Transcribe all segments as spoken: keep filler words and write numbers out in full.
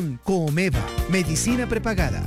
Comeva, medicina prepagada.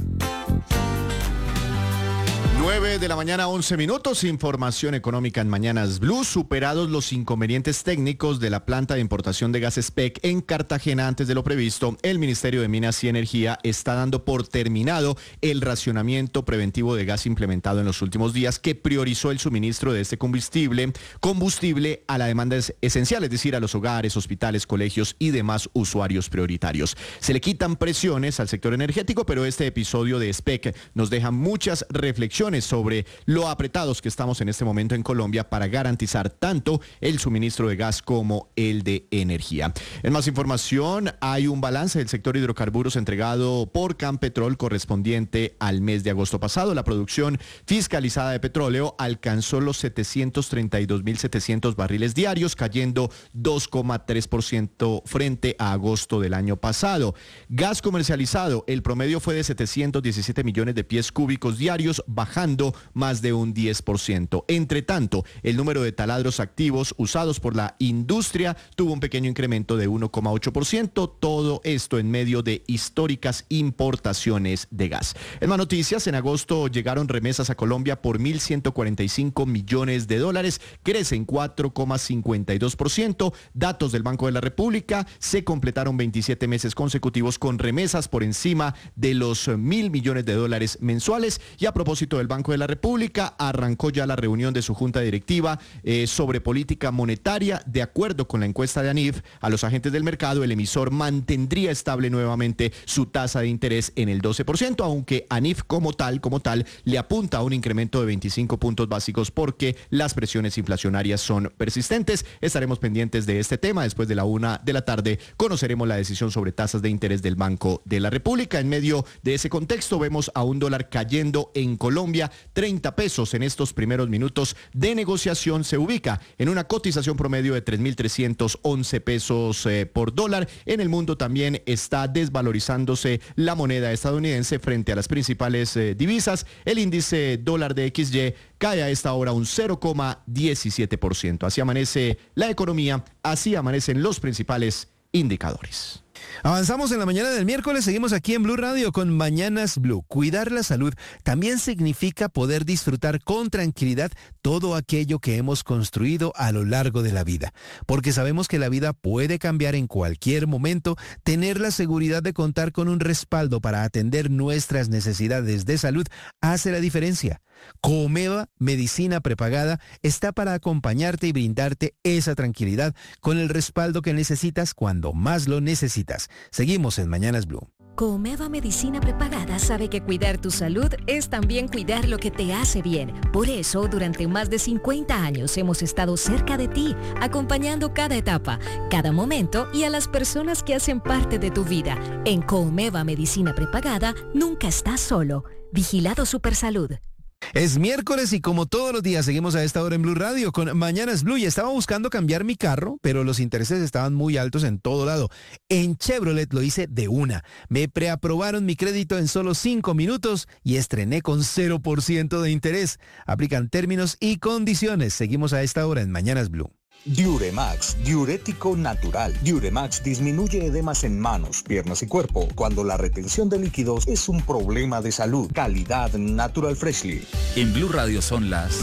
nueve de la mañana, once minutos, información económica en Mañanas Blue. Superados los inconvenientes técnicos de la planta de importación de gas SPEC en Cartagena antes de lo previsto, el Ministerio de Minas y Energía está dando por terminado el racionamiento preventivo de gas implementado en los últimos días, que priorizó el suministro de este combustible, combustible a la demanda esencial, es decir, a los hogares, hospitales, colegios y demás usuarios prioritarios. Se le quitan presiones al sector energético, pero este episodio de SPEC nos deja muchas reflexiones sobre lo apretados que estamos en este momento en Colombia para garantizar tanto el suministro de gas como el de energía. En más información, hay un balance del sector hidrocarburos entregado por Campetrol correspondiente al mes de agosto pasado. La producción fiscalizada de petróleo alcanzó los setecientos treinta y dos mil setecientos barriles diarios, cayendo dos coma tres por ciento frente a agosto del año pasado. Gas comercializado, el promedio fue de setecientos diecisiete millones de pies cúbicos diarios, bajando más de un diez por ciento. Entre tanto, el número de taladros activos usados por la industria tuvo un pequeño incremento de uno coma ocho por ciento, todo esto en medio de históricas importaciones de gas. En más noticias, en agosto llegaron remesas a Colombia por mil ciento cuarenta y cinco millones de dólares, crecen cuatro coma cincuenta y dos por ciento. Datos del Banco de la República, se completaron veintisiete meses consecutivos con remesas por encima de los mil millones de dólares mensuales. Y a propósito del Banco de la República, arrancó ya la reunión de su junta directiva eh, sobre política monetaria. De acuerdo con la encuesta de ANIF, a los agentes del mercado, el emisor mantendría estable nuevamente su tasa de interés en el doce por ciento, aunque ANIF como tal, como tal, le apunta a un incremento de veinticinco puntos básicos porque las presiones inflacionarias son persistentes. Estaremos pendientes de este tema. Después de la una de la tarde conoceremos la decisión sobre tasas de interés del Banco de la República. En medio de ese contexto, vemos a un dólar cayendo en Colombia. treinta pesos en estos primeros minutos de negociación. Se ubica en una cotización promedio de tres mil trescientos once pesos eh, por dólar. En el mundo también está desvalorizándose la moneda estadounidense frente a las principales eh, divisas. El índice dólar de equis ye cae a esta hora un cero coma diecisiete por ciento. Así amanece la economía, así amanecen los principales indicadores. Avanzamos en la mañana del miércoles, seguimos aquí en Blue Radio con Mañanas Blue. Cuidar la salud también significa poder disfrutar con tranquilidad todo aquello que hemos construido a lo largo de la vida. Porque sabemos que la vida puede cambiar en cualquier momento, tener la seguridad de contar con un respaldo para atender nuestras necesidades de salud hace la diferencia. Comeva, medicina prepagada, está para acompañarte y brindarte esa tranquilidad con el respaldo que necesitas cuando más lo necesitas. Seguimos en Mañanas Blue. Comeva Medicina Prepagada sabe que cuidar tu salud es también cuidar lo que te hace bien. Por eso, durante más de cincuenta años hemos estado cerca de ti, acompañando cada etapa, cada momento y a las personas que hacen parte de tu vida. En Comeva Medicina Prepagada, nunca estás solo. Vigilado Supersalud. Es miércoles y como todos los días seguimos a esta hora en Blue Radio con Mañanas Blue y estaba buscando cambiar mi carro, pero los intereses estaban muy altos en todo lado. En Chevrolet lo hice de una. Me preaprobaron mi crédito en solo cinco minutos y estrené con cero por ciento de interés. Aplican términos y condiciones. Seguimos a esta hora en Mañanas Blue. Diuremax, diurético natural. Diuremax disminuye edemas en manos, piernas y cuerpo cuando la retención de líquidos es un problema de salud. Calidad Natural Freshly. En Blue Radio son las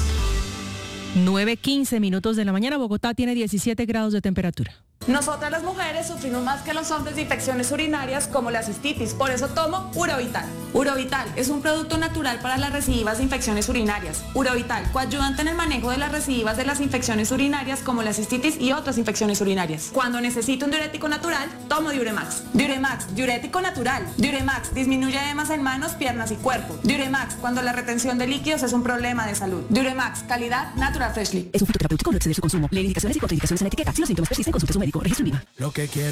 nueve quince minutos de la mañana. Bogotá tiene diecisiete grados de temperatura. Nosotras las mujeres sufrimos más que los hombres de infecciones urinarias como la cistitis, por eso tomo Urovital. Urovital es un producto natural para las recidivas de infecciones urinarias. Urovital, coayudante en el manejo de las recidivas de las infecciones urinarias como la cistitis y otras infecciones urinarias. Cuando necesito un diurético natural, tomo Diuremax. Diuremax, diurético natural. Diuremax disminuye edemas en manos, piernas y cuerpo. Diuremax, cuando la retención de líquidos es un problema de salud. Diuremax, calidad Natural Freshly. Es un fitoterapéutico, no exceder su consumo. Leer indicaciones y contraindicaciones en la etiqueta. Si los síntomas persisten, consulte a su médico. Registro INVIMA. Lo que quiero